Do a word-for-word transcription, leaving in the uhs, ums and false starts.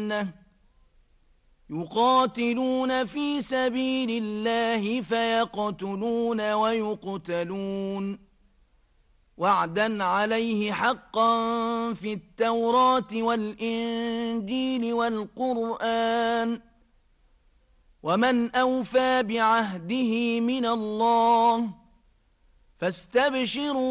الجنة يقاتلون في سبيل الله فيقتلون ويقتلون وعدا عليه حقا في التوراة والإنجيل والقرآن ومن أوفى بعهده من الله فاستبشروا